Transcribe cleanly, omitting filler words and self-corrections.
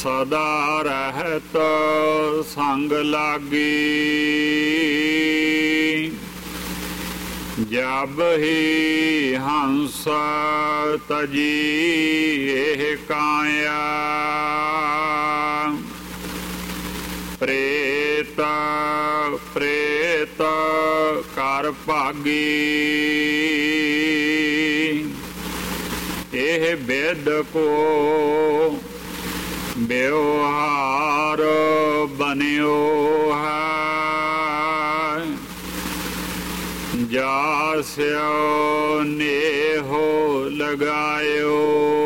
ਸਦਾ ਰਹਿਤ ਸੰਗ ਲਾਗੀ। ਜਬ ਹੀ ਹੰਸ ਤਜੀ ਇਹ ਕਾਇਆ। ਪ੍ਰੇਤ ਪ੍ਰੇਤ ਕਰ ਭਾਗੀ। ਇਹ ਬਿਦ ਕੋ ਵਿਵਹਾਰ ਬਨਿਓ ਹੈ। ਜਾਸਿਓ ਨੇਹੋ ਲਗਾਇਓ।